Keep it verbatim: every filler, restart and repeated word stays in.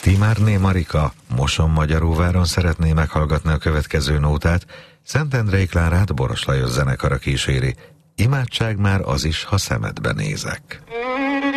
Timárné Marika Mosonmagyaróváron szeretné meghallgatni a következő nótát, Szentendrei Klárát Boros Lajos zenekara kíséri. Imádság már az is, ha szemedbe nézek.